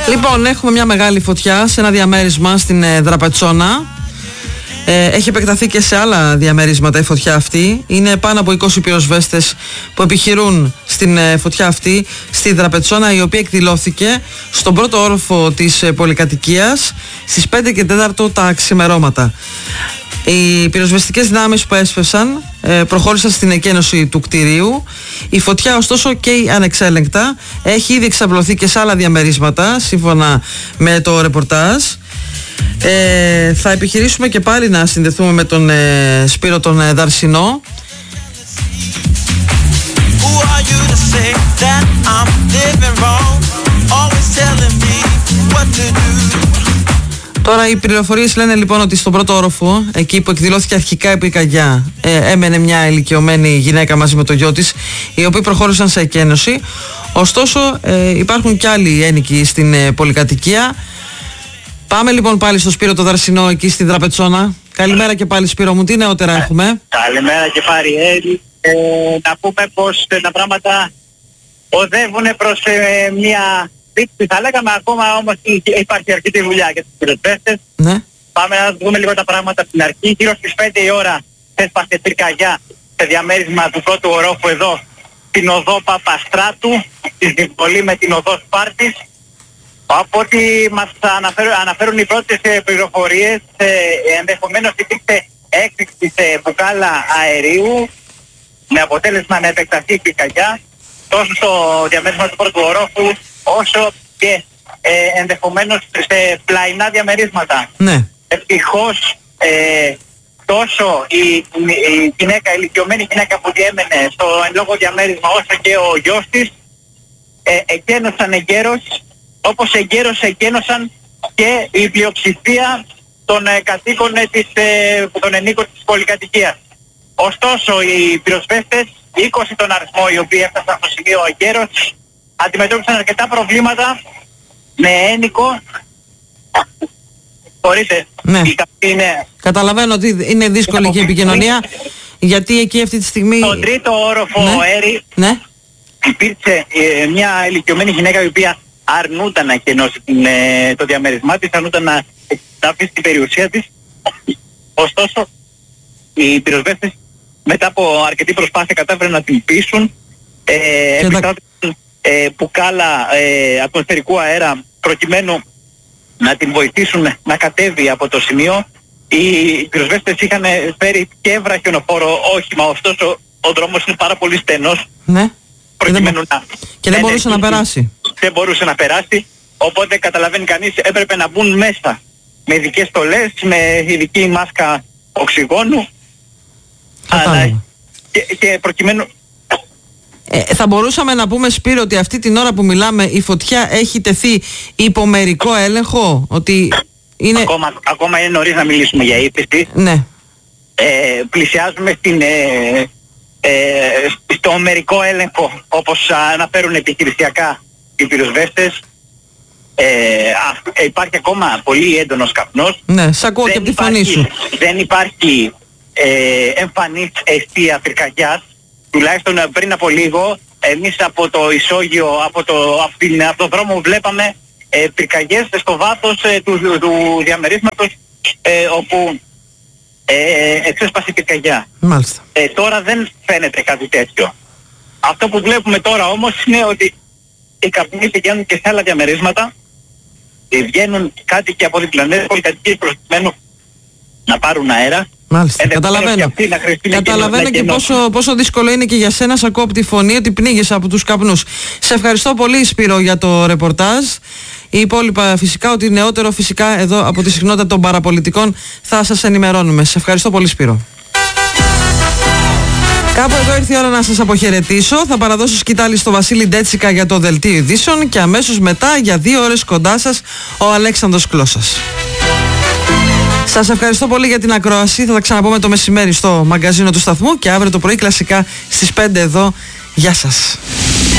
Λοιπόν, έχουμε μια μεγάλη φωτιά σε ένα διαμέρισμα στην Δραπετσόνα. Έχει επεκταθεί και σε άλλα διαμερίσματα η φωτιά αυτή. Είναι πάνω από 20 πυροσβέστες που επιχειρούν στην φωτιά αυτή στη Δραπετσόνα, η οποία εκδηλώθηκε στον πρώτο όροφο της πολυκατοικίας στις 5 και 4 τα ξημερώματα. Οι πυροσβεστικές δυνάμεις που έσπευσαν προχώρησαν στην εκένωση του κτηρίου. Η φωτιά ωστόσο καίει ανεξέλεγκτα. Έχει ήδη εξαπλωθεί και σε άλλα διαμερίσματα σύμφωνα με το ρεπορτάζ. Θα επιχειρήσουμε και πάλι να συνδεθούμε με τον Σπύρο τον Δαρσινό. Τώρα οι πληροφορίες λένε λοιπόν ότι στον πρώτο όροφο, εκεί που εκδηλώθηκε αρχικά η πυρκαγιά, έμενε μια ηλικιωμένη γυναίκα μαζί με το γιο της, οι οποίοι προχώρησαν σε εκένωση. Ωστόσο υπάρχουν και άλλοι ένοικοι στην πολυκατοικία. Πάμε λοιπόν πάλι στο Σπύρο το Δαρσινό εκεί στη Δραπετσόνα. Καλημέρα και πάλι, Σπύρο μου, τι νεότερα έχουμε? Καλημέρα και Φαριέλ. Να πούμε πως τα πράγματα οδεύουν προς μια δίκτυα. Θα λέγαμε ακόμα όμως υπάρχει αρκετή δουλειά για τους πυροσβέστες. Ναι. Πάμε να δούμε λίγο τα πράγματα από την αρχή. Γύρω στις 5 η ώρα έσπασε πυρκαγιά σε διαμέρισμα του πρώτου ορόφου εδώ στην οδό Παπαστράτου, στη συμβολή με την οδό Σπάρτης. Από ό,τι μας αναφέρουν οι πρώτες πληροφορίες, ενδεχομένως υπήρξε έκρηξη σε μπουκάλα αερίου με αποτέλεσμα να επεκταθεί η πυρκαγιά τόσο στο διαμέρισμα του πρώτου ορόφου όσο και ενδεχομένως σε πλαϊνά διαμερίσματα. Ναι. Ευτυχώς τόσο η ηλικιωμένη γυναίκα που διέμενε στο εν λόγω διαμέρισμα όσο και ο γιος της εκένωσαν εγκαίρως, όπως εγκαίρως εκένωσαν και η πλειοψηφία των κατοίκων των ενίκων της πολυκατοικίας. Ωστόσο οι πυροσβέστες, 20 τον αριθμό οι οποίοι έφτασαν στο σημείο εγκαίρως, αντιμετώπισαν αρκετά προβλήματα με ένικο. Μπορείτε. Ναι. Καταλαβαίνω ότι είναι δύσκολη και η επικοινωνία, γιατί εκεί αυτή τη στιγμή... Στον τρίτο όροφο, ναι. Έρη, ναι. υπήρξε μια ηλικιωμένη γυναίκα η οποία αρνούταν να εκενώσει το διαμέρισμά της, αρνούταν να αφήσει την περιουσία της. Ωστόσο, οι πυροσβέστες μετά από αρκετή προσπάθεια κατάφεραν να την πείσουν, επιστράτησαν μπουκάλα ατμοσφαιρικού αέρα προκειμένου να την βοηθήσουν να κατέβει από το σημείο. Οι πυροσβέστες είχαν φέρει και βραχιονοφόρο όχημα, ωστόσο ο δρόμος είναι πάρα πολύ στενός. Ναι. Προκειμένου και δεν μπορούσε να περάσει. Δεν μπορούσε να περάσει, οπότε καταλαβαίνει κανείς έπρεπε να μπουν μέσα με ειδικές στολές, με ειδική μάσκα οξυγόνου. Αλλά και προκειμένου... θα μπορούσαμε να πούμε, Σπύρο, ότι αυτή την ώρα που μιλάμε η φωτιά έχει τεθεί υπό μερικό έλεγχο, ότι είναι... Ακόμα είναι νωρίς να μιλήσουμε για ύφεση. Ναι. Πλησιάζουμε στο μερικό έλεγχο, όπως αναφέρουν επιχειρησιακά οι πυροσβέστες. Υπάρχει ακόμα πολύ έντονος καπνός. Ναι, σ' ακούω και από τη φωνή σου. Δεν υπάρχει εμφανής αιστεία πυρκαγιάς. Τουλάχιστον πριν από λίγο, εμείς από το ισόγειο, από το δρόμο βλέπαμε πυρκαγιές στο βάθος του διαμερίσματος όπου εξέσπασε η πυρκαγιά. Μάλιστα. Τώρα δεν φαίνεται κάτι τέτοιο. Αυτό που βλέπουμε τώρα όμως είναι ότι οι καπνοί πηγαίνουν και σε άλλα διαμερίσματα, βγαίνουν κάτοικοι από διπλανές πολυκατοικίες προκειμένου να πάρουν αέρα. Μάλιστα, καταλαβαίνω. Καταλαβαίνω και πόσο δύσκολο είναι και για σένα. Σ' ακούω από τη φωνή ότι πνίγεσαι από τους καπνούς. Σε ευχαριστώ πολύ, Σπύρο, για το ρεπορτάζ. Η υπόλοιπα φυσικά, ότι νεότερο φυσικά εδώ από τη συχνότητα των παραπολιτικών θα σας ενημερώνουμε. Σε ευχαριστώ πολύ, Σπύρο. Κάπου εδώ ήρθε η ώρα να σας αποχαιρετήσω. Θα παραδώσω σκητάλη στο Βασίλη Ντέτσικα για το Δελτίο Ειδήσεων και αμέσως μετά για 2 ώρες κοντά σας ο Αλέξανδρος Κλώσσας. Σας ευχαριστώ πολύ για την ακρόαση. Θα τα ξαναπούμε το μεσημέρι στο μαγκαζίνο του σταθμού και αύριο το πρωί κλασικά στις 5 εδώ. Γεια σας.